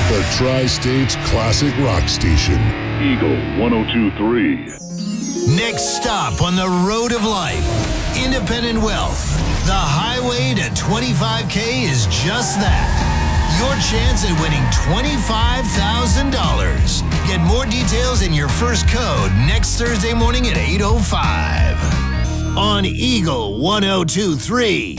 The Tri-State's classic rock station. Eagle 102.3. Next stop on the road of life, independent wealth. The highway to $25K is just that. Your chance at winning $25,000. Get more details in your first code next Thursday morning at 8:05 on Eagle 102.3.